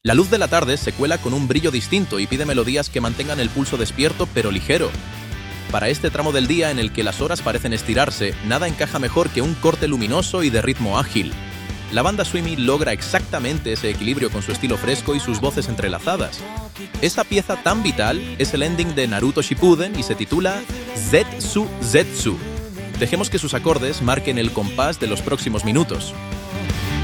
La luz de la tarde se cuela con un brillo distinto y pide melodías que mantengan el pulso despierto pero ligero. Para este tramo del día en el que las horas parecen estirarse, nada encaja mejor que un corte luminoso y de ritmo ágil. La banda Swimi logra exactamente ese equilibrio con su estilo fresco y sus voces entrelazadas. Esta pieza tan vital es el ending de Naruto Shippuden y se titula Zetsu Zetsu. Dejemos que sus acordes marquen el compás de los próximos minutos.